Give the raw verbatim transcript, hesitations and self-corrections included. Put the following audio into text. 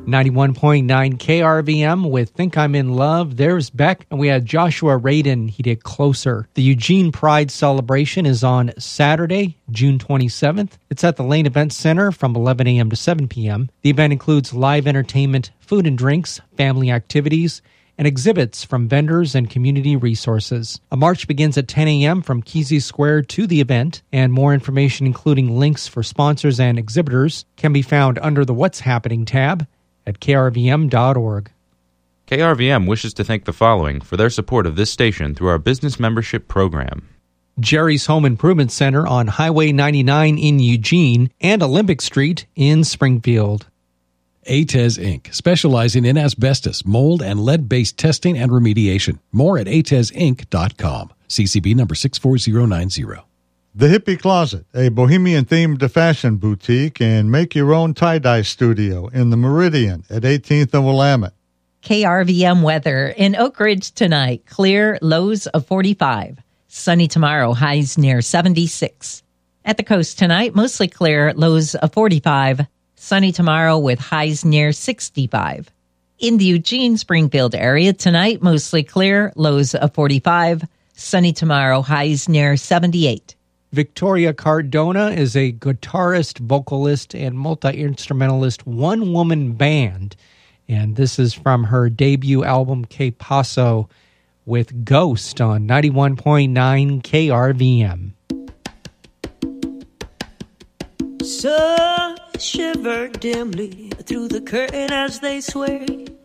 ninety-one point nine K R V M with Think I'm in Love. There's Beck. And we had Joshua Radin. He did Closer. The Eugene Pride celebration is on Saturday, June twenty-seventh. It's at the Lane Event Center from eleven a.m. to seven p.m. The event includes live entertainment, food and drinks, family activities, and exhibits from vendors and community resources. A march begins at ten a.m. from Kesey Square to the event, and more information, including links for sponsors and exhibitors, can be found under the What's Happening tab at K R V M dot org. K R V M wishes to thank the following for their support of this station through our business membership program. Jerry's Home Improvement Center on Highway ninety-nine in Eugene and Olympic Street in Springfield. A T E S Incorporated, specializing in asbestos, mold, and lead-based testing and remediation. More at A T E S Inc dot com. C C B number six four zero nine zero. The Hippie Closet, a bohemian-themed fashion boutique and make-your-own tie-dye studio in the Meridian at eighteenth and Willamette. K R V M weather in Oak Ridge tonight. Clear, lows of forty-five. Sunny tomorrow, highs near seventy-six. At the coast tonight, mostly clear, lows of forty-five. Sunny tomorrow with highs near sixty-five. In the Eugene-Springfield area tonight, mostly clear, lows of forty-five. Sunny tomorrow, highs near seventy-eight. Victoria Cardona is a guitarist, vocalist, and multi-instrumentalist one-woman band. And this is from her debut album, Que Paso, with Ghost on ninety-one point nine K R V M. So shiver dimly through the curtain as they sway.